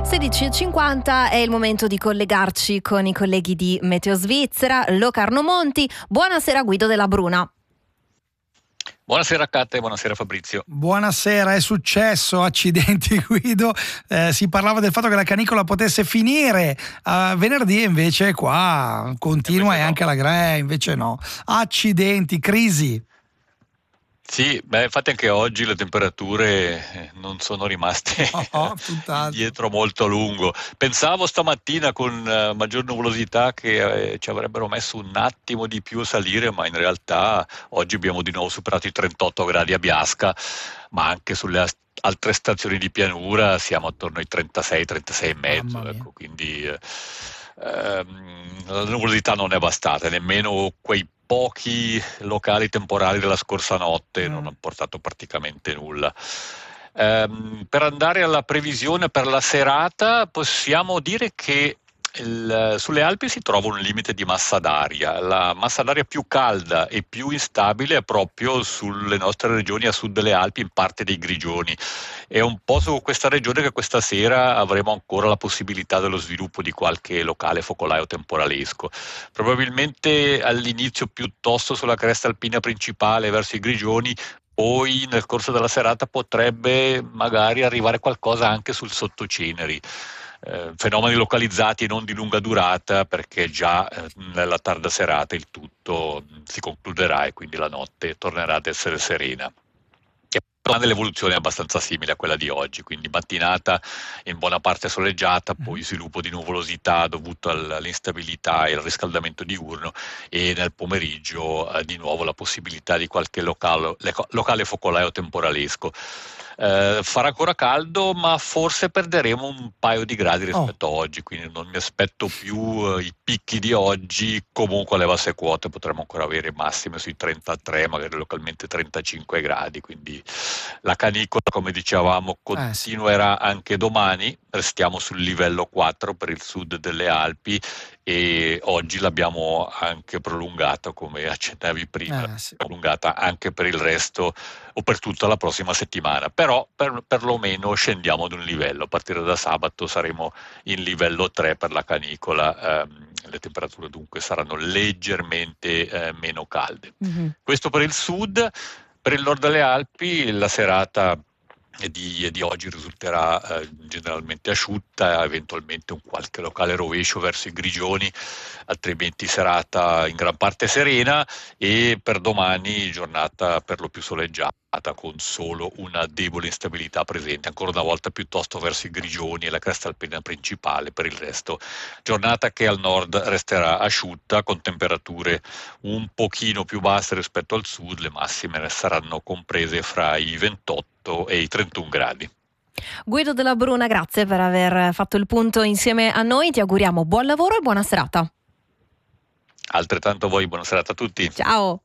16:50 è il momento di collegarci con i colleghi di Meteo Svizzera. Locarno Monti, buonasera Guido Della Bruna. Buonasera Catte, buonasera Fabrizio. Buonasera, è successo, accidenti Guido, si parlava del fatto che la canicola potesse finire venerdì e invece qua continua invece e no. anche la invece no, accidenti, crisi. Sì, infatti anche oggi le temperature non sono rimaste indietro molto a lungo. Pensavo stamattina con maggior nuvolosità che ci avrebbero messo un attimo di più a salire, ma in realtà oggi abbiamo di nuovo superato i 38 gradi a Biasca, ma anche sulle altre stazioni di pianura siamo attorno ai 36, 36 e mezzo, ecco, quindi la nuvolosità non è bastata, nemmeno quei pochi locali temporali della scorsa notte non hanno portato praticamente nulla. Per andare alla previsione per la serata, possiamo dire che sulle Alpi si trova un limite di massa d'aria. La massa d'aria più calda e più instabile è proprio sulle nostre regioni a sud delle Alpi, in parte dei Grigioni. È un po' su questa regione che questa sera avremo ancora la possibilità dello sviluppo di qualche locale focolaio temporalesco. Probabilmente all'inizio piuttosto sulla cresta alpina principale verso i Grigioni, poi nel corso della serata potrebbe magari arrivare qualcosa anche sul Sottoceneri. Fenomeni localizzati non di lunga durata, perché già nella tarda serata il tutto si concluderà e quindi la notte tornerà ad essere serena. Però l'evoluzione è abbastanza simile a quella di oggi, quindi mattinata in buona parte soleggiata, poi sviluppo di nuvolosità dovuto all'instabilità e al riscaldamento diurno, e nel pomeriggio di nuovo la possibilità di qualche locale focolaio temporalesco. Farà ancora caldo, ma forse perderemo un paio di gradi rispetto a oggi, quindi non mi aspetto più i picchi di oggi. Comunque alle basse quote potremo ancora avere massime sui 33, magari localmente 35 gradi, quindi la canicola, come dicevamo, continuerà anche domani. Restiamo sul livello 4 per il sud delle Alpi e oggi l'abbiamo anche prolungata, come accennavi prima, prolungata anche per il resto o per tutta la prossima settimana. Però perlomeno scendiamo ad un livello. A partire da sabato saremo in livello 3 per la canicola. Le temperature dunque saranno leggermente meno calde. Questo per il sud. Per il nord delle Alpi la serata di oggi risulterà generalmente asciutta, eventualmente un qualche locale rovescio verso i Grigioni, altrimenti serata in gran parte serena, e per domani giornata per lo più soleggiata, con solo una debole instabilità presente, ancora una volta piuttosto verso i Grigioni e la cresta alpina principale. Per il resto giornata che al nord resterà asciutta, con temperature un pochino più basse rispetto al sud. Le massime saranno comprese fra i 28 e i 31 gradi. Guido Della Bruna, grazie per aver fatto il punto insieme a noi, ti auguriamo buon lavoro e buona serata. Altrettanto a voi, buona serata a tutti. Ciao.